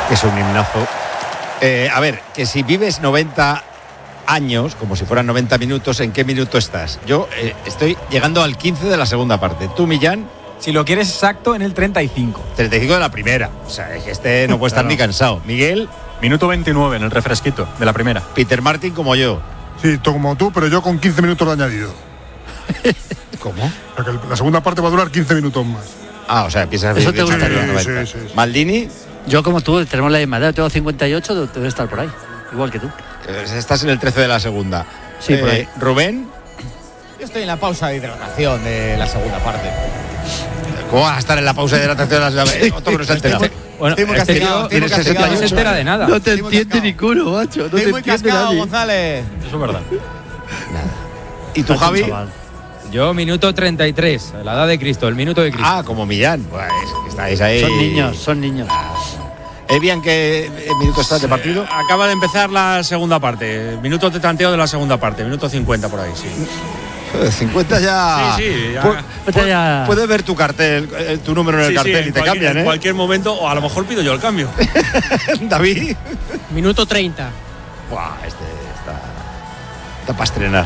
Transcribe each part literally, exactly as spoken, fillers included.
que es un himnazo. Eh, a ver, que si vives noventa años, como si fueran noventa minutos, ¿en qué minuto estás? Yo eh, estoy llegando al quince de la segunda parte. ¿Tú, Millán? Si lo quieres exacto, en el treinta y cinco. treinta y cinco de la primera. O sea, es que este no puede estar ni cansado. Miguel. Minuto veintinueve en el refresquito de la primera. Peter Martin como yo. Sí, como tú, pero yo con quince minutos de añadido. ¿Cómo? Porque la segunda parte va a durar quince minutos más. Ah, o sea, empiezas a Eso te gustaría. Sí, sí, sí, sí. Maldini. Yo como tú, tenemos la misma edad, tengo cincuenta y ocho, debe estar por ahí, igual que tú. Estás en el trece de la segunda. Sí, eh, por ahí. Rubén. Yo estoy en la pausa de hidratación de la segunda parte. ¿Cómo vas a estar en la pausa de hidratación de las eh, Otto que no se ha enterado. Bueno, estoy muy este castigado, tío estoy muy tiene sesenta y ocho. No se entera de nada. No te Estoy muy entiende cascado. ni culo, macho. No Estoy te muy entiende cascado, nadie. González. Eso es verdad. ¿Y tú, Javi? Yo, minuto treinta y tres, la edad de Cristo, el minuto de Cristo. Ah, como Millán. Pues estáis ahí. Son niños, son niños. Evi, ¿en qué minuto estás de partido? Acaba de empezar la segunda parte. Minutos de tanteo de la segunda parte. Minuto cincuenta por ahí, sí. cincuenta ya. Sí, sí. Ya. Pu- Pues ya- Puedes ver tu cartel, eh, tu número en el Sí, sí, cartel en y te cualquier- cambian, En ¿eh? cualquier momento, o a lo mejor pido yo el cambio. David. Minuto treinta. Buah, este está. Está para estrenar.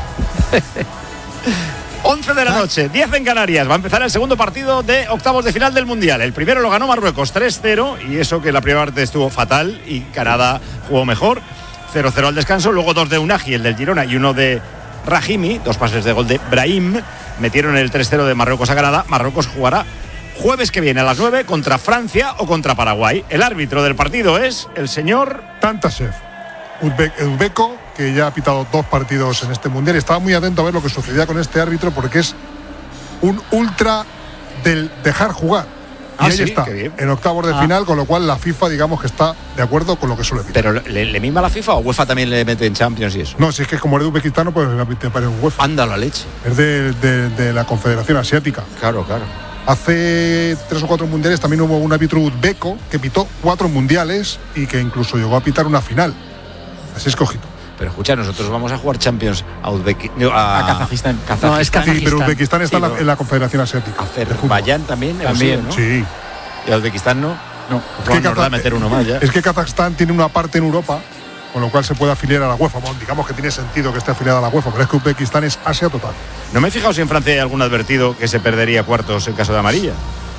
once de la noche, diez en Canarias. Va a empezar el segundo partido de octavos de final del Mundial. El primero lo ganó Marruecos tres cero, y eso que la primera parte estuvo fatal y Canadá jugó mejor. cero cero al descanso, luego dos de Unagi, el del Girona, y uno de Rahimi, dos pases de gol de Brahim. Metieron el tres cero de Marruecos a Canadá. Marruecos jugará jueves que viene a las nueve contra Francia o contra Paraguay. El árbitro del partido es el señor Tantashev, uzbe- uzbeco, que ya ha pitado dos partidos en este mundial. Estaba muy atento a ver lo que sucedía con este árbitro porque es un ultra del dejar jugar. Y Ah, ahí sí, está, qué bien. en octavos de Ah. final, con lo cual la FIFA, digamos que está de acuerdo con lo que suele pitar. Pero ¿le, le mima la FIFA o UEFA también le mete en Champions y eso? No, si es que como es de Uzbekistán, pues te parece un UEFA. Anda la leche. Es de, de- de la Confederación Asiática. Claro, claro. Hace tres o cuatro mundiales también hubo un árbitro uzbeco que pitó cuatro mundiales y que incluso llegó a pitar una final. Así es que ojito. Pero escucha, nosotros vamos a jugar Champions a Uzbekistán. A, A Kazajistán. No, es Sí, Kazajistán. pero Uzbekistán está Sí, en la, no. en la Confederación Asiática. de fútbol. Azerbaiyán también. hemos También, ido, ¿no? Sí. Y a Uzbekistán no. No. Pues nos Kaza- da meter uno más ya. Es que Kazajstán tiene una parte en Europa, con lo cual se puede afiliar a la UEFA. Bueno, digamos que tiene sentido que esté afiliada a la UEFA, pero es que Uzbekistán es Asia total. No me he fijado si en Francia hay algún advertido que se perdería cuartos en caso de amarilla.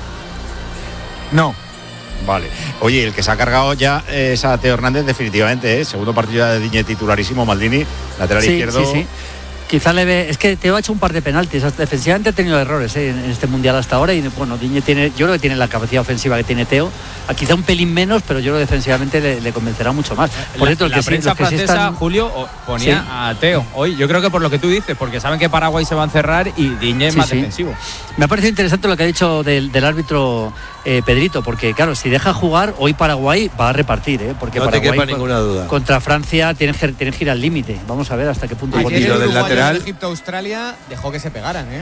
No. Vale. Oye, el que se ha cargado ya es a Teo Hernández definitivamente, ¿eh? Segundo partido ya de Diñe titularísimo, Maldini, lateral Sí, izquierdo. sí, sí. Quizá le ve. Es que Teo ha hecho un par de penaltis. Defensivamente ha tenido errores ¿eh? en este mundial hasta ahora. Y bueno, Diñe tiene. Yo creo que tiene la capacidad ofensiva que tiene Teo. A quizá un pelín menos, pero yo creo que defensivamente le, le convencerá mucho más. Por la, cierto, el la que sí, prensa los que sí francesa, están- Julio, o- ponía Sí. a Teo hoy. Yo creo que por lo que tú dices, porque saben que Paraguay se va a encerrar y Diñé es Sí, más sí. defensivo. Me ha parecido interesante lo que ha dicho del, del árbitro eh, Pedrito, porque claro, si deja jugar, hoy Paraguay va a repartir, ¿eh? Porque No te Paraguay quepa con- ninguna duda. contra Francia tiene, que- tiene que ir al límite. Vamos a ver hasta qué punto. Ayer puede y ir. lo del Uruguay lateral- de Egipto-Australia dejó que se pegaran, ¿eh?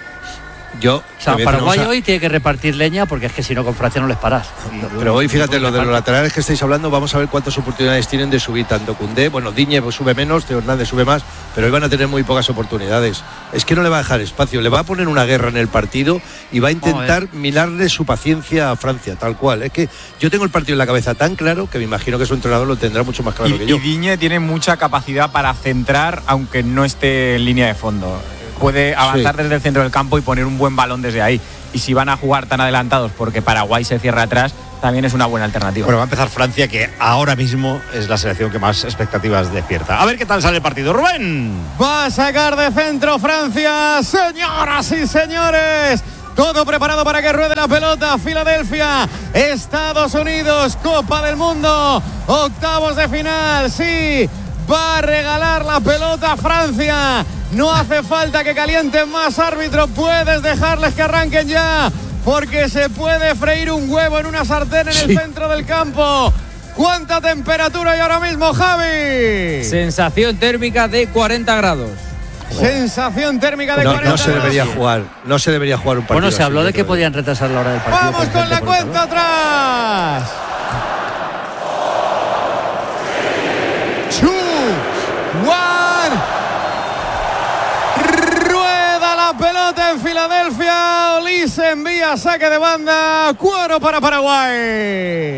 Yo, O sea, te voy a decir una Paraguay cosa. hoy tiene que repartir leña, porque es que si no, con Francia no les paras. Pero hoy, fíjate, lo de los laterales que estáis hablando, vamos a ver cuántas oportunidades tienen de subir tanto Koundé. Bueno, Diñe pues, sube menos, Teo Hernández sube más, pero hoy van a tener muy pocas oportunidades. Es que no le va a dejar espacio, le va a poner una guerra en el partido y va a intentar minarle su paciencia a Francia, tal cual. Es que yo tengo el partido en la cabeza tan claro que me imagino que su entrenador lo tendrá mucho más claro Y, que yo. y Diñe tiene mucha capacidad para centrar, aunque no esté en línea de fondo. Puede avanzar Sí. desde el centro del campo y poner un buen balón desde ahí. Y si van a jugar tan adelantados porque Paraguay se cierra atrás, también es una buena alternativa. Bueno, va a empezar Francia, que ahora mismo es la selección que más expectativas despierta. A ver qué tal sale el partido. Rubén. Va a sacar de centro Francia, señoras y señores. Todo preparado para que ruede la pelota. Filadelfia, Estados Unidos, Copa del Mundo, octavos de final. Sí, va a regalar la pelota a Francia. No hace falta que calienten más, árbitro. Puedes dejarles que arranquen ya, porque se puede freír un huevo en una sartén en el centro del campo. ¿Cuánta temperatura hay ahora mismo, Javi? Sensación térmica de cuarenta grados. Sensación térmica de No, cuarenta no se debería grados. jugar, no se debería jugar un partido. Bueno, se habló así, de yo que creo. podían retrasar la hora del partido. Vamos con la precisamente por el cuenta atrás. Two, one. Rueda la pelota en Filadelfia. Olise envía saque de banda. Cuero para Paraguay.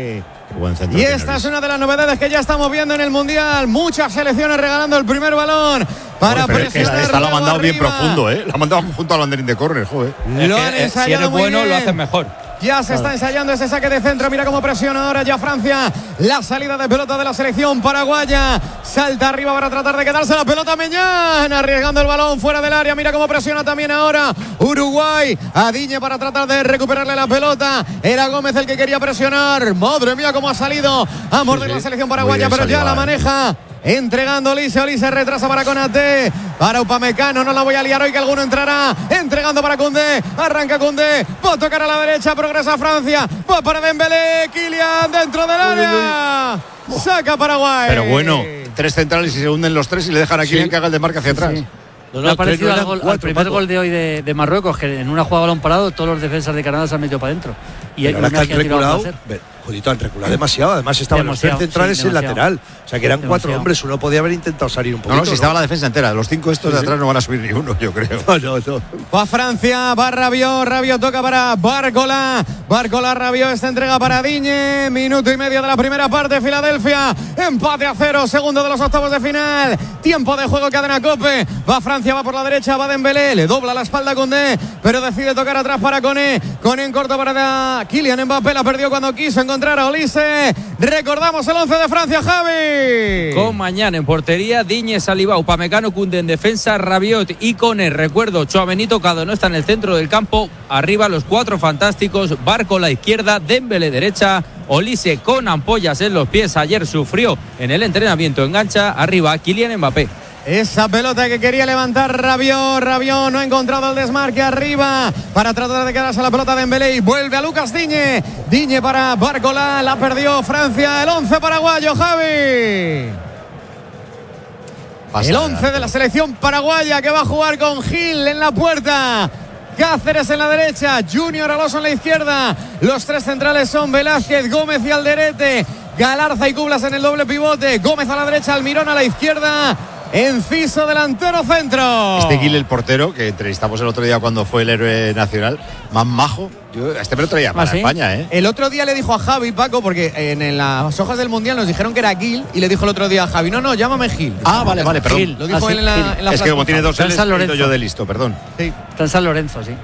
Buen centro y tiene esta Luis. es una de las novedades que ya estamos viendo en el Mundial. Muchas selecciones regalando el primer balón para Joder, pero es que presionar. esta, esta lo ha luego mandado bien arriba. profundo, ¿eh? La ha mandado junto al banderín de córner, joder. Lo Es han que, eh, ensayado si eres muy bueno, bien. lo haces mejor. Ya se está ensayando ese saque de centro. Mira cómo presiona ahora ya Francia. La salida de pelota de la selección paraguaya. Salta arriba para tratar de quedarse la pelota. Meñán arriesgando el balón fuera del área. Mira cómo presiona también ahora Uruguay. A Digne para tratar de recuperarle la pelota. Era Gómez el que quería presionar. Madre mía cómo ha salido a morder Sí, sí. la selección paraguaya. Muy bien Pero ya salido, la eh. maneja. Entregando Olise, Olise retrasa para Konaté, para Upamecano, no la voy a liar hoy que alguno entrará, entregando para Koundé, arranca Koundé, va a tocar a la derecha, progresa Francia, va para Dembélé, Kylian dentro del área, saca Paraguay. Pero bueno, tres centrales y se hunden los tres y le dejan a Kylian Sí. que haga el desmarque hacia atrás. Sí. No, Me ha no, tres parecido no al, eran gol- al cuatro, primer Paco. gol de hoy de, de Marruecos, que en una jugada balón parado todos los defensas de Canadá se han metido para adentro. Y Pero hay ahora una que que han ha tirado a reculado, placer. ve, Jodito, han reculado demasiado. Además estaban Demasiado, los tres centrales sí, y el demasiado. lateral. O sea que eran cuatro Demasiado. hombres. Uno podía haber intentado salir un No, poquito. no, si estaba la defensa entera. Los cinco estos de Sí, sí. atrás no van a subir ni uno, yo creo. No, no, no. Va Francia, va Rabiot, Rabiot toca para Barcola, Barcola, Rabiot, esta entrega para Digne, minuto y medio de la primera parte, Filadelfia, empate a cero, segundo de los octavos de final, tiempo de juego, cadena Cope, va Francia, va por la derecha, va Dembélé, le dobla la espalda a Koundé, pero decide tocar atrás para Koné, Koné en corto para Kylian Mbappé, la perdió cuando quiso encontrar a Olise, recordamos el once de Francia, Javi. Con Mañán en portería, Digne, Saliba, Upamecano, Koundé en defensa, Rabiot y Koné. Recuerdo, Tchouaméni tocado, no está en el centro del campo. Arriba los cuatro fantásticos, Barco a la izquierda, Dembélé derecha, Olise con ampollas en los pies. Ayer sufrió en el entrenamiento, engancha. Arriba, Kylian Mbappé. Esa pelota que quería levantar Rabiot, Rabiot no ha encontrado el desmarque arriba para tratar de quedarse la pelota de Dembélé y vuelve a Lucas Digne, Digne para Barcola, la perdió Francia, el once paraguayo, Javi. Pasa El de once largo. de la selección paraguaya que va a jugar con Gil en la puerta, Cáceres en la derecha, Junior Alonso en la izquierda. Los tres centrales son Velázquez, Gómez y Alderete. Galarza y Cublas en el doble pivote. Gómez a la derecha, Almirón a la izquierda. Enciso delantero centro. Este Gil, el portero, que entrevistamos el otro día cuando fue el héroe nacional, más majo. Yo, a este me lo traía para ¿Ah, sí? España, ¿eh? El otro día le dijo a Javi, Paco, porque en, en las hojas del Mundial nos dijeron que era Gil, y le dijo el otro día a Javi, no, no, llámame Gil. Ah, vale, vale, perdón. Gil. Lo dijo Ah, sí, él en la, Gil. en la Es que como plataforma. tiene dos Está en L's, San he ido Lorenzo. yo de listo, perdón. Sí, Está en San Lorenzo, sí.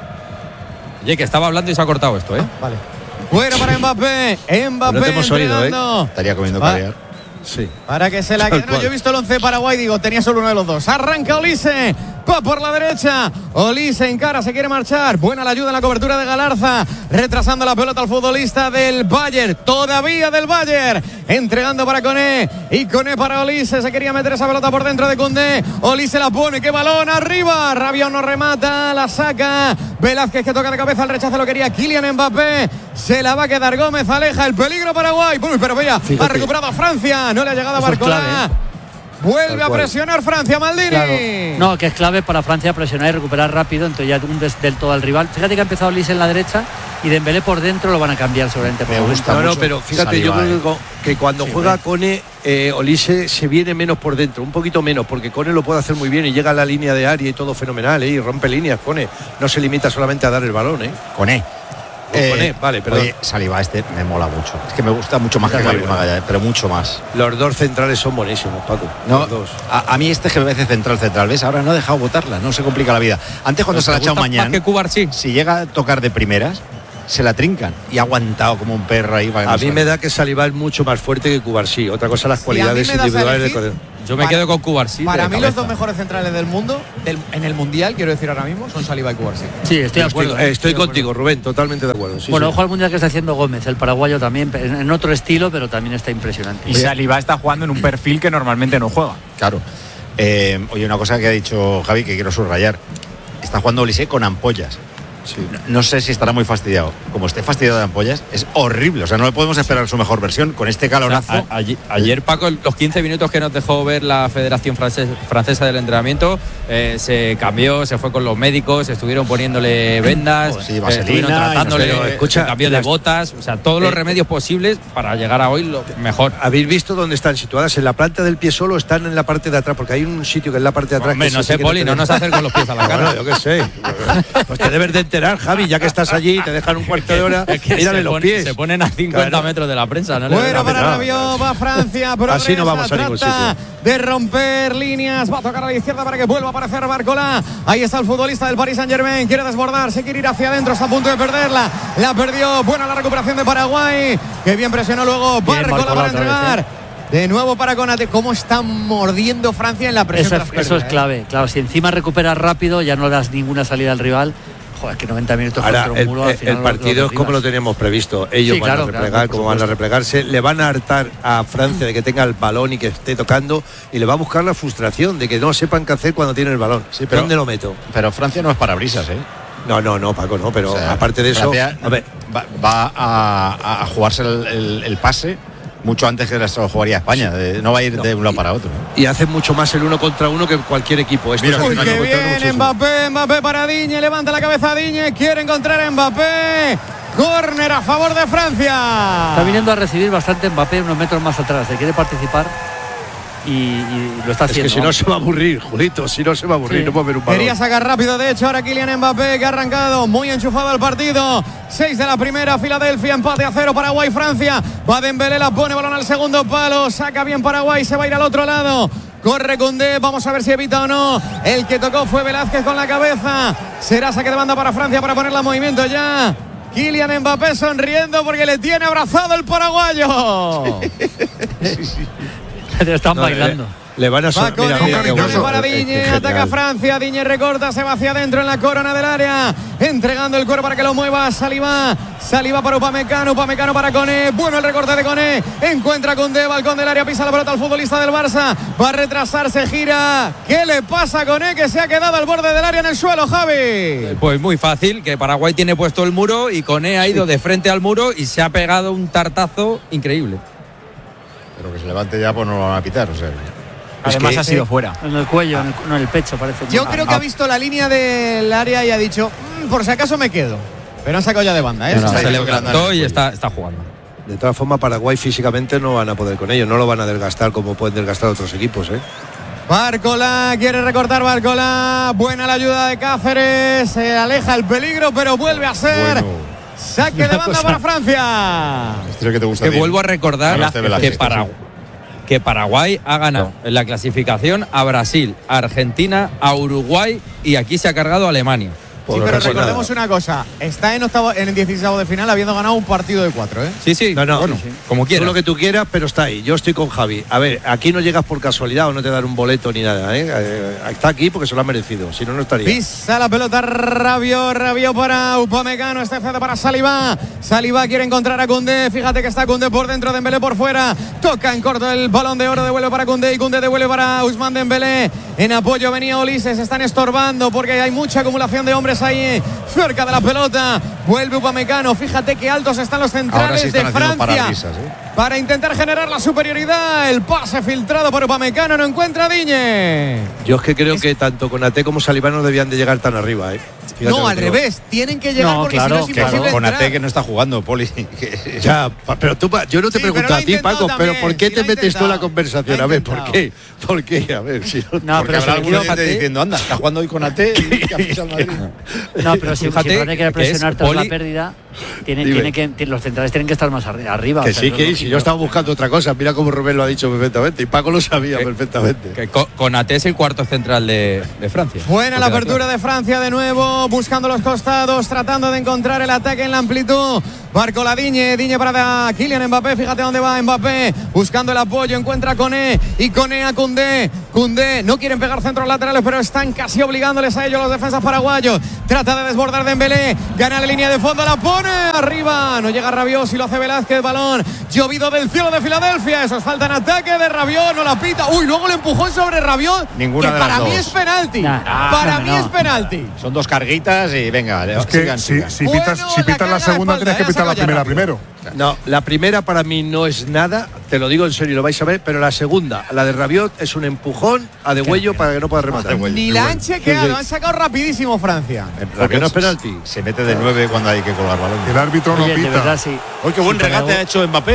Oye, que estaba hablando y se ha cortado esto, ¿eh? vale. Fuera para Mbappé. Mbappé No te hemos oído, ¿eh? entregando. Estaría comiendo Va. caviar. Sí. Para que se la Tal quede. No, cual. yo he visto el once de Paraguay, digo, tenía solo uno de los dos. Arranca Olise, va por la derecha. Olise encara, se quiere marchar. Buena la ayuda en la cobertura de Galarza. Retrasando la pelota al futbolista del Bayern. Todavía del Bayern. Entregando para Koné. Y Koné para Olise. Se quería meter esa pelota por dentro de Koundé. Olise la pone. ¡Qué balón! Arriba. Rabiot no remata. La saca. Velázquez que toca de cabeza. El rechazo lo quería Kylian Mbappé. Se la va a quedar Gómez. Aleja el peligro Paraguay. Uy, pero vea, ha Fíjate. recuperado a Francia. No le ha llegado a Eso es Barcola. clave, ¿eh? Vuelve Tal a cual. presionar Francia, Maldini. Claro. No, que es clave para Francia presionar y recuperar rápido, entonces ya hundes del todo al rival. Fíjate que ha empezado Olise en la derecha y Dembélé por dentro lo van a cambiar seguramente. Me por gusta momento. No, no, mucho pero fíjate, Saliba, yo creo eh. que, co- que cuando Sí, juega eh. Koné, eh, Olise se viene menos por dentro, un poquito menos, porque Koné lo puede hacer muy bien y llega a la línea de área y todo fenomenal, ¿eh? Y rompe líneas, Koné. No se limita solamente a dar el balón, ¿eh? Con E. O con E, vale, perdón. Oye, Saliba este me mola mucho. Es que me gusta mucho más que Está muy Gabriel bueno. Magallanes, pero mucho más. Los dos centrales son buenísimos, Paco. No, Los dos. a, a mí este G B C central central, ¿ves? Ahora no ha dejado botarla, no se complica la vida. Antes cuando ¿Te se la ha echado gusta mañana, más que Cubarsí? si llega a tocar de primeras, se la trincan y ha aguantado como un perro ahí. para que A no mí se- me da que Saliba es mucho más fuerte que Cubarsí. Otra cosa las Si a cualidades mí me das a individuales de elegir, Koné. Yo me Para- quedo con Cubarsí. Para de mí los cabeza. dos mejores centrales del mundo, del- en el Mundial, quiero decir ahora mismo, son Saliba y Cubarsí. Sí, estoy de acuerdo. Estoy, ¿eh? estoy de acuerdo. contigo, Rubén, totalmente de acuerdo. Sí, Bueno, sí. ojo al mundial que está haciendo Gómez, el paraguayo también, en en otro estilo, pero también está impresionante. Y Saliba está jugando en un perfil que normalmente no juega. Claro. Eh, oye, una cosa que ha dicho Javi que quiero subrayar. Está jugando Olise con ampollas. Sí. No, no sé si estará muy fastidiado. Como esté fastidiado de ampollas, es horrible. O sea, no le podemos esperar su mejor versión con este O sea, calorazo. a- ayer, ayer, Paco, los quince minutos que nos dejó ver la Federación Frances- Francesa del Entrenamiento, eh, se cambió, se fue con los médicos, estuvieron poniéndole vendas, Sí, eh, vaselina, estuvieron y no sé tratándole, qué. eh, Escucha, se cambió de las- botas, o sea, todos los Eh, remedios posibles para llegar a hoy lo mejor. ¿Habéis visto dónde están situadas? ¿En la planta del pie solo o están en la parte de atrás? Porque hay un sitio que es la parte de atrás. Hombre, que no sí sé, que Poli, te no deja- nos acerques los pies a la cara. Bueno, yo qué sé. Pues te debes de enterar, Javi, ya que estás allí, te dejan un cuarto de hora, Es que mírale se, los pon- pies. se ponen a cincuenta Claro. metros de la prensa. No le Bueno, ven la para pena. Rabiot, va Francia, progresa, Así no vamos a ningún trata sitio. de romper líneas, va a tocar a la izquierda para que vuelva a aparecer Barcola. Ahí está el futbolista del Paris Saint-Germain, quiere desbordar, se quiere ir hacia adentro, está a punto de perderla. La perdió, buena la recuperación de Paraguay, que bien presionó luego Bien, Barcola Barcola para otra vez, entregar. ¿eh? De nuevo para Konate, cómo está mordiendo Francia en la presión. Eso, tras es, eso es pérdida, ¿eh? clave. Claro, si encima recuperas rápido, ya no das ninguna salida al rival. Joder, que noventa minutos Ahora, contra un el, muro, al el- final el lo- partido lo es como lo derribas. teníamos previsto. Ellos Sí, van claro, a replegar, claro, por como van a supuesto. replegarse. Le van a hartar a Francia de que tenga el balón y que esté tocando. Y le va a buscar la frustración de que no sepan qué hacer cuando tiene el balón. Sí, pero- ¿Dónde lo meto? Pero Francia no es parabrisas, ¿eh? No, no, no, Paco, no. Pero O sea, aparte de eso. Francia A ver, va, va a, a jugarse el, el- el pase mucho antes que se lo jugaría España. De- no va a ir de un lado para otro. y hace mucho más el uno contra uno que cualquier equipo. Esto Mira, es Uy, el uno que contra uno bien, muchísimo. Mbappé, Mbappé para Diñe, levanta la cabeza Diñe, quiere encontrar a Mbappé. Córner a favor de Francia. Está viniendo a recibir bastante Mbappé unos metros más atrás. Se quiere participar y, y lo está Es haciendo. que si no se va a aburrir, Julito, si no se va a aburrir, Sí. no puede ver un balón. Quería sacar rápido, de hecho, ahora Kylian Mbappé, que ha arrancado muy enchufado al partido. Seis de la primera, Filadelfia, empate a cero, Paraguay, Francia. Va Dembélé, la pone, balón al segundo palo, saca bien Paraguay, se va a ir al otro lado. Corre Koundé, vamos a ver si evita o no. El que tocó fue Velázquez con la cabeza. Será saque de banda para Francia para ponerla en movimiento ya. Kylian Mbappé sonriendo porque le tiene abrazado el paraguayo. Están No, bailando. Le, le van a Va sol- con mira, el mira qué Koundé bueno. para Eh, eh, Diñe, qué ataca genial. Francia, Diñe recorta, se va hacia adentro en la corona del área, entregando el cuero para que lo mueva Saliba, Saliba para Upamecano, Upamecano para Koné, bueno el recorte de Koné, encuentra Koundé, balcón del área, pisa la pelota al futbolista del Barça, va a retrasarse, gira, ¿qué le pasa a Koné que se ha quedado al borde del área en el suelo, Javi? Pues muy fácil, que Paraguay tiene puesto el muro y Koné ha ido de frente al muro y se ha pegado un tartazo increíble. Pero que se levante ya, pues no lo van a pitar. O sea. Además que- ha sido fuera. En el cuello, en el, no, en el pecho parece. Yo creo que ha visto la línea del área y ha dicho, "Mm, por si acaso me quedo", pero han sacado ya de banda, ¿eh? No, no, Está se Se ahí. le- levantó y está, está jugando. De todas formas, Paraguay físicamente no van a poder con ellos, no lo van a desgastar como pueden desgastar otros equipos, ¿eh? Barcola, quiere recortar Barcola, buena la ayuda de Cáceres, se aleja el peligro, pero vuelve a ser Bueno. saque de banda para Francia. Este es el que te gusta. Que a ti. vuelvo a recordar Velázquez, que, Velázquez, Para- que Paraguay ha ganado en la clasificación a Brasil, a Argentina, a Uruguay y aquí se ha cargado a Alemania. Sí, Pues pero no pasa recordemos nada. una cosa, está en octavo, en el dieciséis de final habiendo ganado un partido de cuatro, ¿eh? Sí, sí, No, no, bueno, sí, sí. como Tú quieras. lo que tú quieras, pero está ahí. Yo estoy con Javi. A ver, aquí no llegas por casualidad o no te dan un boleto ni nada, ¿eh? Eh, está aquí porque se lo ha merecido, si no, no estaría. Pisa la pelota Rabiot, Rabiot para Upamecano, este cede para Saliba. Saliba quiere encontrar a Koundé, fíjate que está Koundé por dentro, Dembélé por fuera. Toca en corto el balón de oro, devuelve para Koundé y Koundé devuelve para Ousmane Dembélé. En apoyo venía Ulises, están estorbando porque hay mucha acumulación de hombres ahí cerca de la pelota. Vuelve Upamecano, fíjate qué altos están los Ahora centrales sí de están haciendo Francia. parabrisas, ¿eh? Para intentar generar la superioridad, el pase filtrado por Upamecano, no encuentra a Diñe. Yo es que creo que tanto Konate como Saliba no debían de llegar tan arriba, ¿eh? Fíjate No, lo al que digo. revés, tienen que llegar No, porque claro, si no es imposible Claro, con entrar. Ate que no está jugando, Poli. que- Ya, pa- pero tú, pa- yo no te Sí, pregunto pero lo a ha ti, intentado Paco, pero también, ¿por qué sí, te lo ha metes tú en la intentado. conversación? Lo ha A ver, ¿por intentado. qué? ¿Por qué? A ver, si no. No, Porque pero habrá si alguno fíjate- diciendo, anda, está jugando hoy con Ate y que ha fichado al Madrid. No, pero si, Fíjate si Francia quiere que es presionar tras Poli- la pérdida, tiene, Dime. tiene que, ti- los centrales tienen que estar más arri- arriba. Que o sea, sí, eso es que sí, lógico. yo estaba buscando otra cosa. Mira cómo Rubén lo ha dicho perfectamente. Y Paco lo sabía Que- perfectamente. Que Co- Konate es el cuarto central de, de Francia. Buena la Porque apertura de Francia de nuevo, buscando los costados, tratando de encontrar el ataque en la amplitud. Barcola Diñe, Diñe para Kylian Mbappé, fíjate dónde va Mbappé, buscando el apoyo, encuentra a Koné y Koné a Koundé. Koundé, no quieren pegar centros laterales, pero están casi obligándoles a ello los defensas paraguayos. Trata de desbordar Dembélé, gana la línea de fondo, la pone arriba, no llega Rabiot, si lo hace Velázquez, balón llovido del cielo de Filadelfia, eso es falta en ataque de Rabiot, no la pita. Uy, luego le empujó sobre Rabiot, Ninguna que de las para mí dos. es penalti. Nah, para no, mí no. es penalti. Son dos carguitas y venga, Es que sigan, si, sigan. si Bueno, pitas, si la pitas cara la a la segunda, espalda, tienes que eh, pitar la saca ya primera rápido. primero. No, la primera para mí no es nada, te lo digo en serio, lo vais a ver, pero la segunda, la de Rabiot, es un empujón a de huello para que no pueda rematar. De Huello. Ni la han chequeado, Sí, sí. han sacado rapidísimo Francia. Porque no es penalti. Se mete de nueve cuando hay que colgar balón. El árbitro no Oye, de pita. verdad, sí. Hoy qué buen Sí, pero regate luego- ha hecho Mbappé.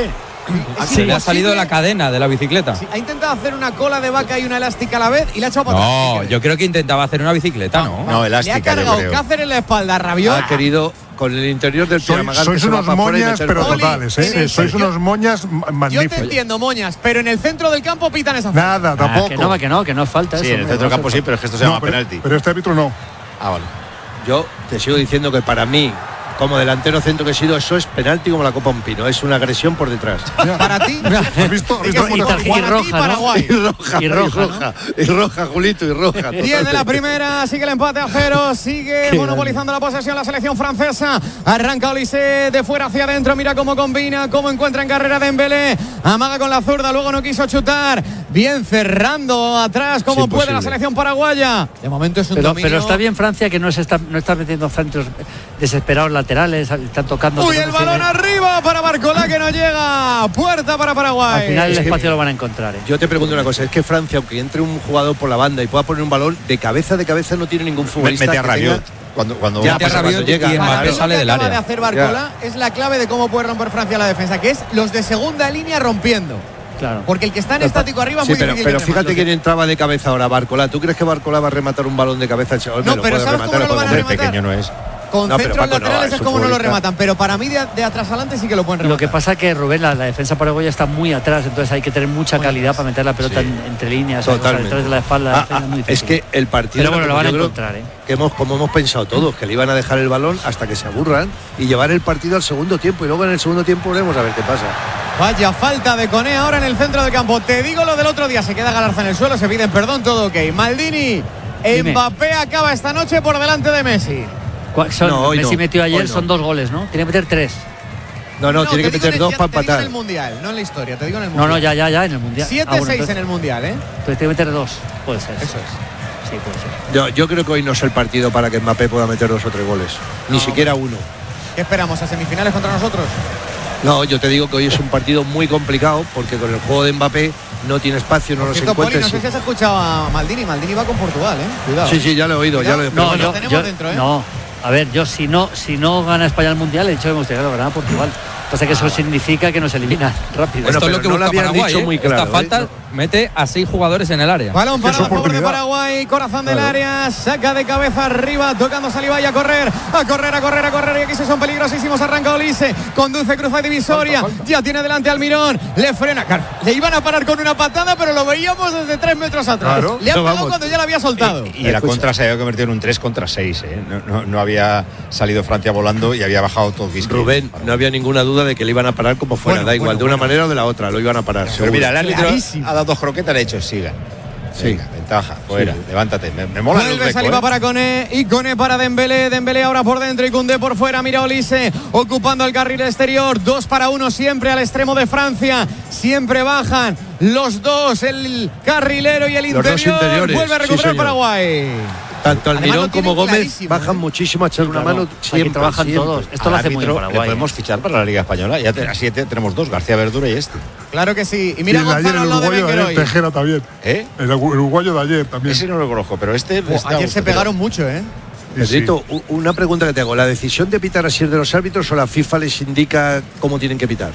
Se le ha salido la cadena de la bicicleta. Sí, ha intentado hacer una cola de vaca y una elástica a la vez y la ha echado para No, atrás. yo creo que intentaba hacer una bicicleta, ¿no? No, Le elástica, ha yo cargado creo. Cáceres en la espalda, Rabiot. Ha querido con el interior del pie Sois, amagar sois que se va unos para afuera y moñas, meter pero gol. totales, Oli, ¿eh? sí, Sois sí, unos yo- moñas ma- Yo te magníficos. entiendo, moñas, pero en el centro del campo pitan esa falta. Nada, Ah, tampoco. que no, que no, que no es falta Sí, eso. en el hombre, centro del no campo hace sí, pero es que esto se No, llama pero, penalti. pero este árbitro no. Ah, vale. Yo te sigo diciendo que para mí, como delantero centro que he sido, eso es penalti como la Copa Un Pino. Es una agresión por detrás. Para ti, ¿Has visto? ¿Has y visto que- cómo y te tarjeta juega? para ti, roja, ¿no? Paraguay. Y roja, Y roja, y roja, y roja, Julito, y roja. diez de la totalmente. primera, sigue el empate a cero, sigue Qué monopolizando la posesión la selección francesa. Arranca Olise de fuera hacia adentro, mira cómo combina, cómo encuentra en carrera Dembélé. Amaga con la zurda, luego no quiso chutar. Bien cerrando atrás como Es puede la imposible. selección paraguaya. De momento es un Pero, dominio. pero está bien Francia que no se está, no está metiendo centros desesperados laterales, están tocando. Uy, que no el consiguen. balón arriba para Barcolá que no llega. Puerta para Paraguay. Al final el Es que- espacio lo van a encontrar. ¿eh? Yo te pregunto una cosa, es que Francia, aunque entre un jugador por la banda y pueda poner un balón, de cabeza de cabeza no tiene ningún futbolista. Mete a que Rabiot. tenga- Cuando, cuando Ya, va a Mete a pasar- cuando Rabiot llega. y Para Mbappé mí lo sale que del acaba área. de hacer Barcola es la clave de cómo puede romper Francia la defensa, que es los de segunda línea rompiendo. Claro. Porque el que está en estático arriba es Sí, muy pero, difícil pero de fíjate rematar. quién entraba de cabeza ahora, Barcola. ¿Tú crees que Barcola va a rematar un balón de cabeza? Hombre, No, lo pero puede ¿sabes rematar, cómo no lo puede van a comer. Hombre, rematar? pequeño no es. Con No, pero centros Paco, no, laterales es es un como no lo futbolista. rematan, pero para mí de, de atrás adelante sí que lo pueden rematar. Lo que pasa es que Rubén, la, la defensa paraguaya está muy atrás, entonces hay que tener mucha calidad para meter la pelota Sí. en- entre líneas, o sea, Totalmente. detrás de la espalda. Ah, es ah, muy es difícil. que el partido, Pero bueno, lo van a yo creo encontrar, ¿eh? que hemos, como hemos pensado todos, que le iban a dejar el balón hasta que se aburran y llevar el partido al segundo tiempo. Y luego en el segundo tiempo veremos a ver qué pasa. Vaya falta de Koné ahora en el centro del campo. Te digo lo del otro día, se queda Galarza en el suelo, se piden perdón, todo ok. Maldini, Dime. Mbappé acaba esta noche por delante de Messi. Cu- Son, No, hoy Messi no, metió ayer, hoy no. son dos goles, ¿no? Tiene que meter tres. No, no, tiene te que digo en meter el- dos ya- para te digo en empatar. el Mundial, no en la historia, te digo en el No, Mundial. no, ya, ya, ya, en el Mundial. siete Ah, bueno, seis entonces- en el Mundial, ¿eh? Entonces tiene que meter dos. Puede ser. Eso es. Sí, puede ser. Yo, yo creo que hoy no es el partido para que Mbappé pueda meter dos o tres goles. Ni No, siquiera uno. ¿Qué esperamos? ¿A semifinales contra nosotros? No, yo te digo que hoy es un partido muy complicado porque con el juego de Mbappé no tiene espacio, no Por los cierto, Poli, encuentra. no sé si has escuchado a Maldini. Maldini va con Portugal, ¿eh? Cuidado. Sí, sí, ya lo he oído, ya lo he Cuidado. No, Pero yo, lo tenemos yo- dentro, ¿eh? no. A ver, yo si no, si no gana España el Mundial, he dicho que hemos llegado a ganar a Portugal. Pasa que eso significa que nos elimina rápido. Bueno, Esto es lo pero que no lo busca habían Paraguay, dicho ¿eh? muy claro, Esta falta ¿eh? mete a seis jugadores en el área. Balón para Es a favor de oportunidad. Paraguay, corazón del Claro. área, saca de cabeza arriba, tocando Saliba y a correr, a correr, a correr, a correr, y aquí se son peligrosísimos, arranca Olise, conduce, cruza divisoria, Falta, falta. ya tiene delante Almirón, le frena, claro, le iban a parar con una patada, pero lo veíamos desde tres metros atrás, Claro. le ha No, pegado vamos. cuando ya la había soltado. Y, y la Escucha. contra se había convertido en un tres contra seis. ¿eh? No, no- no había salido Francia volando y había bajado todo Kiski. Rubén, no había ninguna duda de que le iban a parar como fuera, Bueno, da igual, bueno, de una bueno. manera o de la otra, lo iban a parar. Pero seguro. mira, el árbitro Clarísimo. ha dado dos croquetas, le ha hecho sigan. Sí. Venga, ventaja, fuera, levántate. Me, me mola el Vuelve Uzbeko, Saliba ¿eh? para Koné y Koné para Dembélé. Dembélé ahora por dentro y Koundé por fuera. Mira Olise ocupando el carril exterior. Dos para uno siempre al extremo de Francia. Siempre bajan los dos, el carrilero y el Los dos interior. interiores, Vuelve a sí, recuperar señor. Paraguay. Tanto Además, Almirón lo tienen como Gómez clarísimo, bajan ¿eh? muchísimo a echar una Claro, mano aquí siempre. trabajan siempre. todos. Esto Al lo hace muy árbitro bien le Paraguay. podemos fichar para la Liga Española. Ya te- así te- tenemos dos, García Verdura y este. Claro que sí. Y Y mira el de ayer, Gonzalo el lo de uruguayo de Wenger ayer, hoy. Tejera también. ¿Eh? El uruguayo de ayer también. Ese no lo conozco, pero este. Oh, está a ayer gusto, se pero- pegaron mucho, ¿eh? Sí, sí. Pedrito, u- una pregunta que te hago. ¿La decisión de pitar así es de los árbitros o la FIFA les indica cómo tienen que pitar?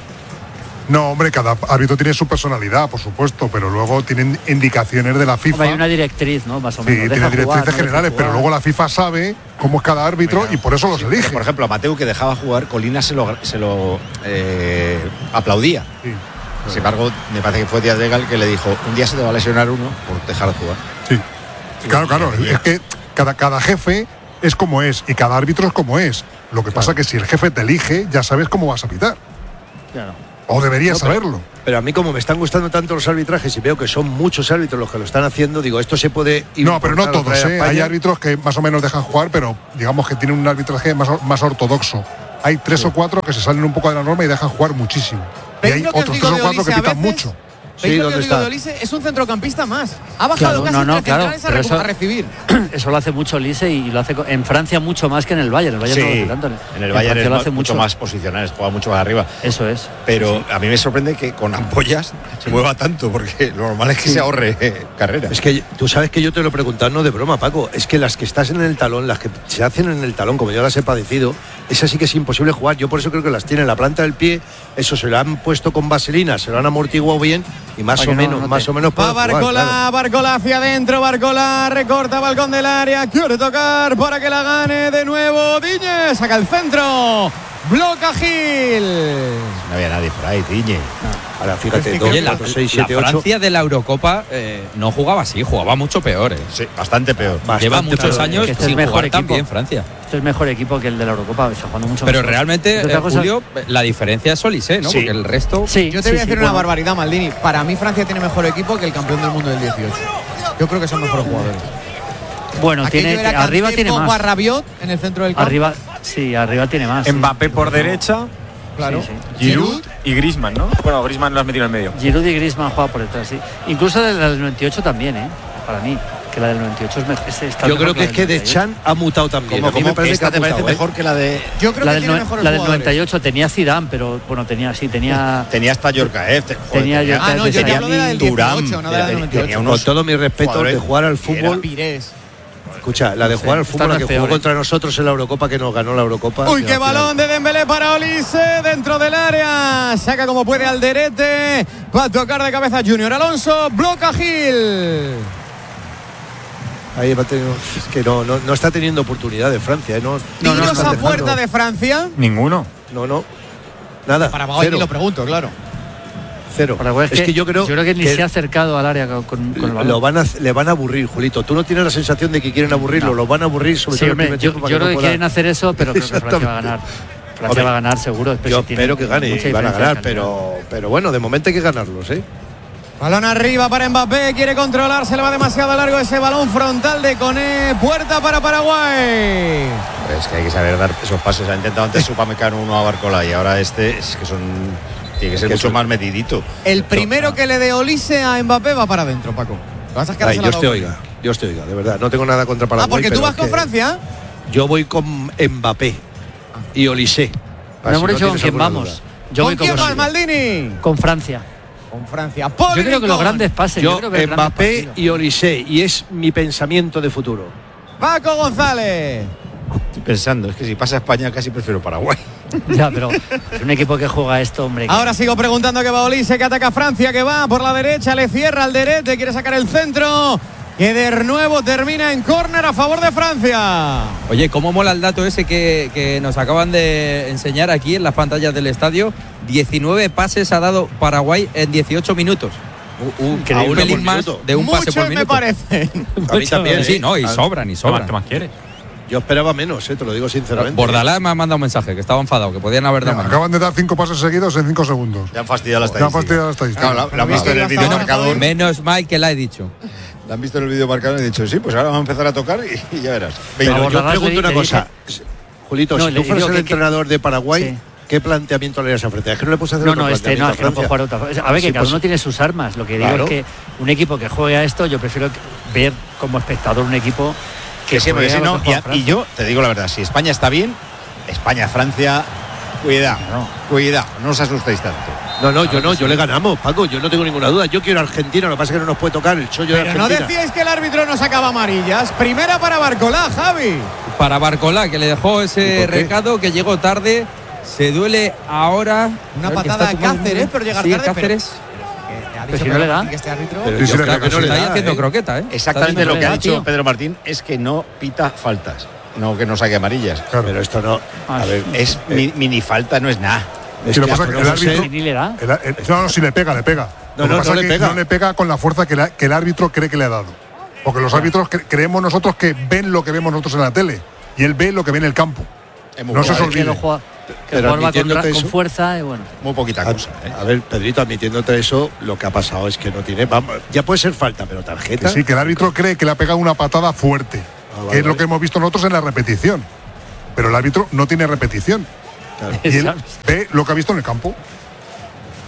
No, hombre, cada árbitro tiene su personalidad, por supuesto, pero luego tienen indicaciones de la FIFA. Hombre, hay una directriz, ¿no? Más o Sí, menos. Deja tiene directrices jugar, no deja generales, pero jugar. luego la FIFA sabe cómo es cada árbitro Venga. y por eso los Sí, elige. pero, por ejemplo, a Mateu, que dejaba jugar, Colina se lo, se lo eh, aplaudía. Sí. Sin embargo, me parece que fue Díaz Vega el que le dijo: un día se te va a lesionar uno por dejar de jugar. Sí. Claro, claro. Es que cada, cada jefe es como es y cada árbitro es como es. Lo que pasa es que si el jefe te elige, ya sabes cómo vas a pitar. Claro. O deberías No, pero- saberlo. Pero a mí, como me están gustando tanto los arbitrajes y veo que son muchos árbitros los que lo están haciendo, digo, esto se puede No, pero no importar o todos, traer a ¿eh? España. Hay árbitros que más o menos dejan jugar, pero digamos que tienen un arbitraje más, más ortodoxo. Hay tres o cuatro que se salen un poco de la norma y dejan jugar muchísimo. Y ¿Veis hay lo que os otros digo tres o de cuatro que Olise a pitan veces? mucho. Sí, ¿Veis lo ¿dónde que os digo está? de Olise? Es un centrocampista más. Ha bajado Claro, casi no, no, entre claro, centrales a, pero recu- eso- a recibir. Eso lo hace mucho Lise y lo hace co- en Francia mucho más que en el Bayern. El Bayern no lo hace tanto. en el Bayern Francia es lo ma- hace mucho más posicional, juega mucho más arriba. Eso es. Pero a mí me sorprende que con ampollas se mueva tanto, porque lo normal es que se ahorre eh, carrera. Es que tú sabes que yo te lo he preguntado, no de broma, Paco. Es que las que estás en el talón, las que se hacen en el talón, como yo las he padecido, esas sí que es imposible jugar. Yo por eso creo que las tiene en la planta del pie. Eso se lo han puesto con vaselina, se lo han amortiguado bien y más Para o que no- menos, no más te- o menos Va puede jugar, Barcola, claro. Barcola hacia adentro, Barcola recorta balcón del área, quiere tocar para que la gane de nuevo Diñe, saca el centro, bloca Gil. No había nadie por ahí, Diñe. Ahora fíjate, Oye, dos, la, cuatro, seis, la siete, ocho. Francia de la Eurocopa eh, no jugaba así, jugaba mucho peor. eh. Sí, bastante peor. Bastante Lleva muchos peor. años Que este es sin mejor jugar equipo. tan bien Francia. Esto es mejor equipo que el de la Eurocopa. Está jugando mucho Pero mejor. realmente, Otra eh, cosa- Julio, la diferencia es Olise, ¿no? Sí. Porque el resto… Sí, Yo te sí, voy a sí, decir una bueno. barbaridad, Maldini. Para mí Francia tiene mejor equipo que el campeón del mundo del dieciocho. Yo creo que son mejores jugadores. Bueno, Aquello tiene, era arriba Kanté, tiene Pogba, más. Rabiot en el centro del campo. Arriba, sí, arriba tiene más. sí. Mbappé por derecha, Claro. Sí, sí. Giroud y Griezmann, ¿no? Bueno, Griezmann lo has metido en el medio. Giroud y Griezmann juegan por detrás, sí. Incluso la del noventa y ocho también, ¿eh? Para mí, que la del noventa y ocho es mejor. Yo creo que es que Deschamps ha mutado también. Como, A mí me parece que esta ha te parece mutado, ¿eh? mejor que la de. Yo creo La que del, tiene no- mejores la del jugadores. noventa y ocho tenía Zidane, pero bueno, tenía, sí, tenía. Tenía hasta Yorkaev. te- joder, Tenía Yorkaev, Ah, no, yo te tenía hablo de la del Thuram, dieciocho, no de la del noventa y ocho. tenía Con unos todo mi respeto, jugadores de jugar al que era fútbol. Pires. Escucha, la de No sé, jugar al esta fútbol, no la es que peor, jugó ¿eh? contra nosotros en la Eurocopa, que nos ganó la Eurocopa. Uy, y qué al final- balón de Dembélé para Olise dentro del área. Saca como puede Alderete. Va a tocar de cabeza Junior Alonso. Bloca Gil. Ahí va a tener- es que no, no, no está teniendo oportunidad de Francia, ¿eh? No, no, no Tiros está a dejando. puerta de Francia. Ninguno. No, no. Nada. Para Paraguay cero, lo pregunto, claro. cero. Paraguay Es que yo creo, que ni se ha acercado al área con, con el balón. lo van a, le van a aburrir, Julito. Tú no tienes la sensación de que quieren aburrirlo, No. lo van a aburrir sobre Sí, todo el hombre, primer yo, tiempo yo para que creo no que pueda- quieren hacer eso, pero creo que Francia va a ganar. Francia Hombre, va a ganar seguro. pero Yo sí tiene espero que gane mucha y van a diferencia de ganar, calidad. pero, pero bueno, de momento hay que ganarlos, ¿eh? Balón arriba para Mbappé, quiere controlar, se le va demasiado largo ese balón frontal de Koné, puerta para Paraguay. Es que hay que saber dar esos pases. Ha intentado antes Upamecano uno a Barcola y ahora este es que son. Tiene que ser Que mucho son- más medidito. El primero que le dé Olise a Mbappé va para adentro, Paco. Lo vas a sacar Ay, a Dios te oiga, Dios te oiga, de verdad. No tengo nada contra Paraguay. Ah, porque tú pero vas es con que Francia. Yo voy con Mbappé y Olise. No hemos dicho con quién vamos. Yo voy ¿Con quién con, vas, Maldini? con Francia. Con Francia. Yo Paul creo que los Rincón. grandes pasen. Yo, creo que grandes Mbappé partidos. y Olise, y es mi pensamiento de futuro. Paco González. Estoy pensando, es que si pasa a España casi prefiero Paraguay. Ya, pero es un equipo que juega esto, hombre. que- Ahora sigo preguntando que va Olise, que ataca a Francia, que va por la derecha, le cierra al Derete, quiere sacar el centro. Que de nuevo termina en córner a favor de Francia. Oye, ¿cómo mola el dato ese que, que nos acaban de enseñar aquí en las pantallas del estadio? diecinueve pases ha dado Paraguay en dieciocho minutos. Un, un- Increíble. a un pelín por más minuto. de un pase Muchos por me minuto. parece. A mí también. Sí, no, y Ah, sobran, y ¿Qué más, sobran. qué más quieres? Yo esperaba menos, eh, te lo digo sinceramente. Bordalás me ha mandado un mensaje que estaba enfadado, que podían haber dado Mira, más. acaban de dar cinco pases seguidos en cinco segundos. Ya han fastidiado la Ya han estadística. fastidiado la estadística. Claro, lo, lo han visto en el vídeo Bueno, marcador. Menos mal que la he dicho. Lo han visto en el vídeo marcador y han dicho, sí, pues ahora vamos a empezar a tocar y, y ya verás. Pero Pero yo Bordalás pregunto le- una le cosa. Julito, No, si le tú fueras digo el que- entrenador de Paraguay, Sí. ¿qué planteamiento le harías a Francia? Es que no le puedes hacer No, otro no, este planteamiento no, a es que no puedo Francia. jugar otra. A ver, que Sí, cada pues- uno tiene sus armas. Lo que digo Claro. es que un equipo que juegue a esto, yo prefiero ver como espectador un equipo que Que sí, porque juegue si a lo no, que juega y, Francia. y yo te digo la verdad, si España está bien, España-Francia, cuidado, No. cuidado, no os asustéis tanto. No, no, yo no, yo le ganamos, Paco, yo no tengo ninguna duda. Yo quiero a Argentina, lo que pasa es que no nos puede tocar el chollo de Pero no Argentina. decíais que el árbitro no sacaba amarillas. Primera para Barcolá, Javi. Para Barcolá, que le dejó ¿Y ese por qué? recado, que llegó tarde. Se duele ahora. Una A ver, que patada está a tomando- Cáceres por llegar Sí, tarde, pero- Cáceres. Pero si no le da. Que este árbitro. Pero Sí, sí, yo le creo da, que no sí, le Está ahí da, haciendo ¿eh? croqueta, ¿eh? Exactamente Está lo que ha haciendo dicho Pedro Martín es que no pita faltas, no que no saque amarillas. Claro. Pero esto no. Ah, A ver, Es mi- mini falta, no es nada. es Si lo que pasa a que el conocer- árbitro- Si ni le da. El- el- no, no, si le pega, le pega. No, Lo que no, pasa no le es que pega. no le pega con la fuerza que, la- que el árbitro cree que le ha dado. Porque los árbitros cre- creemos nosotros que ven lo que vemos nosotros en la tele. Y él ve lo que ve en el campo. Es muy, No se os poca- olvide. Que lo juega, que Pero juega con, admitiéndote con eso- fuerza y bueno. muy poquita A, cosa. ¿eh? a ver, Pedrito, admitiéndote eso, lo que ha pasado es que no tiene. Vamos, ya puede ser falta, pero Que tarjeta. sí, que el árbitro cree que le ha pegado una patada fuerte. Ah, vale, que es lo vale. que hemos visto nosotros en la repetición. Pero el árbitro no tiene repetición. Claro. Y él ¿Sabes? ve lo que ha visto en el campo.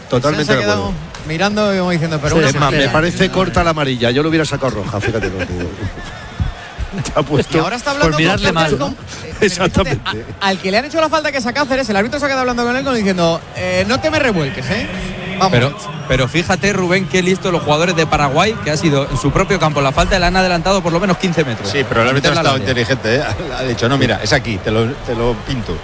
Totalmente se ha de quedado acuerdo. mirando y como diciendo, pero Sí, una Es más, me espera. parece corta la amarilla. Yo lo hubiera sacado roja, fíjate lo que digo. Te ha puesto. Y ahora está hablando Por mirarle con mal, Cáceres, ¿no? con- eh, Exactamente. fíjate, a- al que le han hecho la falta que es a Cáceres, el árbitro se ha quedado hablando con él como diciendo, eh, no te me revuelques, ¿eh? Vamos. Pero, pero fíjate, Rubén, qué listo los jugadores de Paraguay, que ha sido en su propio campo la falta, le han adelantado por lo menos quince metros. Sí, pero el árbitro ha Meterla estado al área. inteligente, ¿eh? Ha dicho, no, mira, es aquí, te lo, te lo pinto.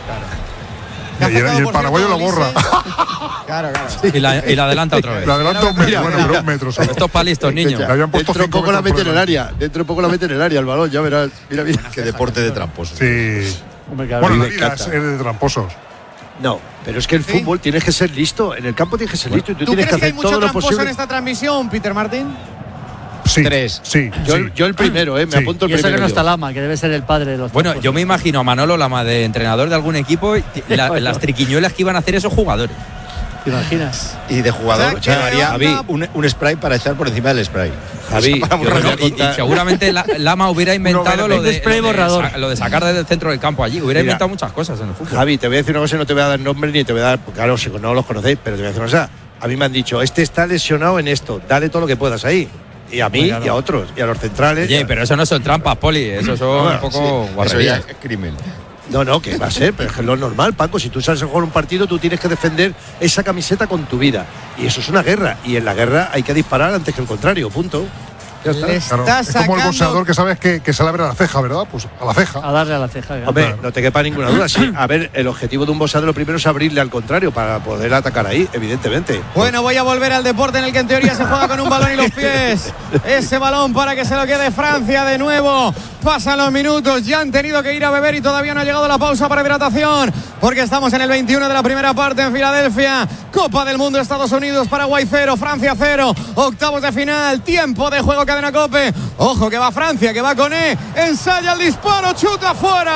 Y, y el, y el paraguayo lo borra. Claro, claro. Y la, y la adelanta otra vez. Le adelanta un metro, Mira, bueno, mira. pero un metro solo. Esto es para listos, niños. Le habían puesto Dentro de cinco poco la metros meten por en el delante. área. Dentro de poco la meten en el área el balón, ya verás. Mira, mira. Qué deporte de tramposos. Sí. Hombre, claro. Bueno, me la vida es encanta. es de tramposos. No, pero es que el Sí. fútbol tienes que ser listo. En el campo tienes que ser listo y tú, ¿Tú tienes crees que que hay hacer mucho todo lo tramposo posible. en esta transmisión, Peter Martín? Sí. Tres. Sí. Yo, sí. yo el primero, eh, me Sí. apunto el Y eso que primero. no yo. está Lama, que debe ser el padre de los Bueno, trampos. yo me imagino a Manolo Lama de entrenador de algún equipo y la- las triquiñuelas que iban a hacer esos jugadores. ¿Te imaginas? Y de jugador O sea, que llevaría Javi. un, un spray para echar por encima del spray. Javi, Para yo borrar te voy a el- Y, y contar- seguramente la- Lama hubiera inventado verde. lo de, Un spray lo, de borrador. sa- lo de sacar desde el centro del campo allí. Hubiera Mira. inventado muchas cosas en el fútbol. Javi, te voy a decir una cosa y no te voy a dar nombres ni te voy a dar. Claro, si no los conocéis, pero te voy a decir una cosa. A mí me han dicho, este está lesionado en esto, dale todo lo que puedas ahí. Y a mí, Claro. y a otros, y a los centrales. Oye, pero eso no son trampas, Poli. Eso son Bueno, un poco sí, Eso ya guarrerías. es crimen. No, no, que va a ser, pero es que es lo normal, Paco. Si tú sales a jugar un partido, tú tienes que defender esa camiseta con tu vida. Y eso es una guerra. Y en la guerra hay que disparar antes que el contrario, punto. Ya está. Le Claro, está es como el sacando- boxeador que sabes que, que se le abre la ceja, ¿verdad? Pues a la ceja. A darle a la ceja. claro. Hombre, no te quepa ninguna duda. Sí, a ver, el objetivo de un boxeador lo primero es abrirle al contrario para poder atacar ahí, evidentemente. Bueno, voy a volver al deporte en el que en teoría se juega con un balón y los pies. Ese balón para que se lo quede Francia de nuevo. Pasan los minutos, ya han tenido que ir a beber y todavía no ha llegado la pausa para hidratación, porque estamos en el veintiuno de la primera parte en Filadelfia. Copa del Mundo, Estados Unidos, Paraguay cero, Francia cero. Octavos de final, tiempo de juego, cadena Cope. Ojo que va Francia, que va con E. Ensaya el disparo, chuta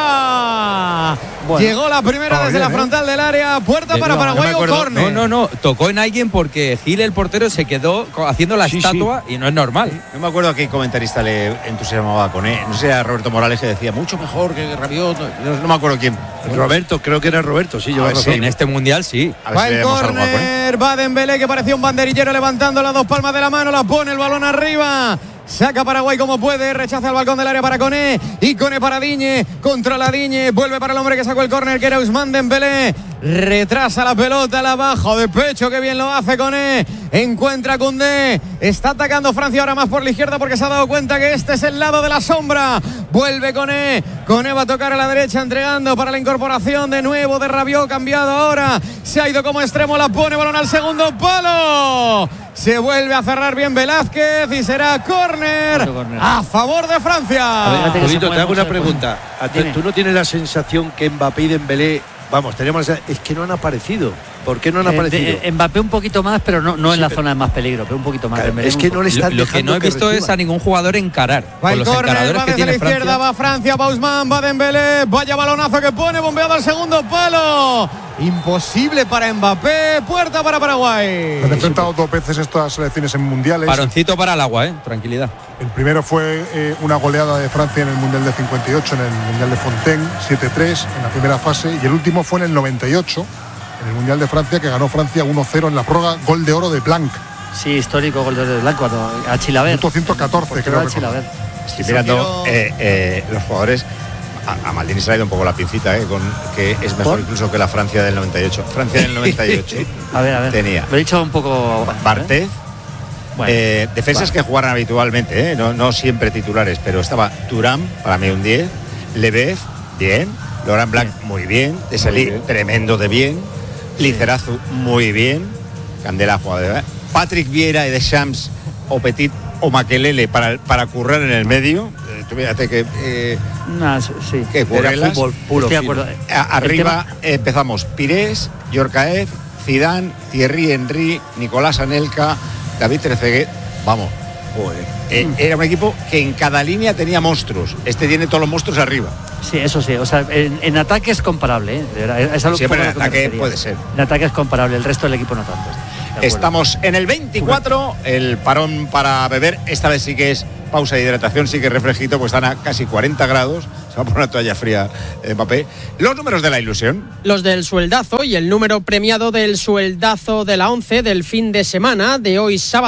fuera. Bueno, Llegó la primera estaba desde bien, la ¿eh? frontal del área. Puerta para No, no me Paraguay o acuerdo. córner. No, no, no. Tocó en alguien porque Gil, el portero, se quedó co- haciendo la Sí, estatua y no es normal. No me acuerdo a qué comentarista le entusiasmaba con él. No sé, a Roberto Morales que decía mucho mejor que Rabiot. No, no me acuerdo quién. Roberto, creo que era Roberto, sí, A lleva ver, razón. sí. En este mundial sí. A ver Va si el vemos algo a con él. córner, va Dembélé que parecía un banderillero levantando las dos palmas de la mano, la pone el balón arriba. Saca Paraguay como puede, rechaza el balcón del área para Koné y Koné para Diñe, controla Diñe, vuelve para el hombre que sacó el córner que era Ousmane Dembélé, retrasa la pelota, la baja de pecho, que bien lo hace Koné, encuentra a Koundé, está atacando Francia ahora más por la izquierda porque se ha dado cuenta que este es el lado de la sombra, vuelve Koné, Koné va a tocar a la derecha entregando para la incorporación de nuevo de Rabiot, cambiado ahora, se ha ido como extremo, la pone, balón al segundo palo. Se vuelve a cerrar bien Velázquez y será córner Otro córner. a favor de A ver, Francia. fíjate que se Julito, te mueve hago mucho una el pregunta. ¿A ti- Dime. ¿Tú no tienes la sensación que Mbappé y Dembélé, vamos, tenemos la sensación- es que no han aparecido? ¿Por qué no han Eh, aparecido? de- Mbappé un poquito más, pero no, no en Sí, la pero- zona de más peligro, pero un poquito más. Claro, Dembélé es un que poco. no le Lo, están lo que dejando no he visto reciban. es a ningún jugador encarar. Va Con el los córner, encaradores va que desde la tiene izquierda, Francia. va Francia, va Ousmane, va Dembélé, vaya balonazo que pone, bombeado al segundo palo. Imposible para Mbappé, puerta para Paraguay. Han enfrentado dos veces estas selecciones en mundiales. Paroncito para el agua, ¿eh? Tranquilidad. El primero fue eh, una goleada de Francia en el Mundial de cincuenta y ocho, en el Mundial de Fontaine, siete tres en la primera fase. Y el último fue en el noventa y ocho, en el Mundial de Francia, que ganó Francia uno cero en la prórroga, gol de oro de Blanc. Sí, histórico gol de Blanco a Chilaver. Minuto ciento catorce, Portero creo a que Chilaver. Estoy mirando quiero- eh, eh, los jugadores. A, a Maldini se le ha ido un poco la pincita, eh, con, que es mejor ¿Por? incluso que la Francia del noventa y ocho. Francia del noventa y ocho A ver, a ver. tenía Lo he dicho un poco. Barthez, Bueno, eh, defensas que jugaran habitualmente, eh, no, no siempre titulares, pero estaba Thuram, para mí un diez, Levez, bien, Laurent Blanc, muy bien, Desailly, tremendo de bien, Lizarazu, muy bien, Candela, jugador, Patrick Vieira y Deschamps, o Petit o Makelele para, para currar en el medio. Eh, tú fíjate que eh, nah, sí. que Era currelas. fútbol puro. Estoy de fino. acuerdo. A- arriba El tema- empezamos Pires, Yorkaev, Zidane, Thierry Henry, Nicolás Anelka, David Trezeguet. Vamos, Joder. eh, era un equipo que en cada línea tenía monstruos. Este tiene todos los monstruos arriba. Sí, eso sí. O sea, en, en ataque es comparable. ¿eh? De verdad, es algo Siempre poco en a lo que me ataque refería. puede ser. En ataque es comparable, el resto del equipo no tanto. De acuerdo. Estamos en el veinticuatro, el parón para beber. Esta vez sí que es pausa de hidratación, sí que es refresquito, pues están a casi cuarenta grados. Se va a poner una toalla fría eh, Mbappé. Los números de la ilusión. Los del sueldazo y el número premiado del sueldazo de la once del fin de semana de hoy sábado.